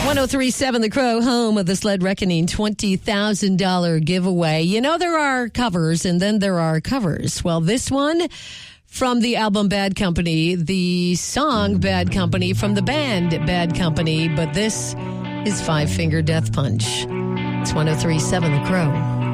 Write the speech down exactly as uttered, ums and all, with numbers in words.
one oh three point seven The Crow, home of the Sled Reckoning twenty thousand dollars giveaway. You know, there are covers and then there are covers. Well, this one from the album Bad Company, the song Bad Company from the band Bad Company, but this is Five Finger Death Punch. It's one oh three point seven The Crow.